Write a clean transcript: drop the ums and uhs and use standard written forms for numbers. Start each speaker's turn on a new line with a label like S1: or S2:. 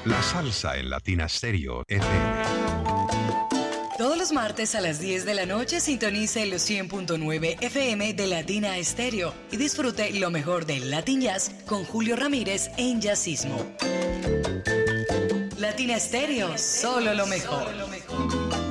S1: La salsa en Latina Stereo FM.
S2: Todos los martes a las 10 de la noche sintonice los 100.9 FM de Latina Stereo y disfrute lo mejor del Latin Jazz con Julio Ramírez en Jazzismo. Latina Stereo, solo lo mejor.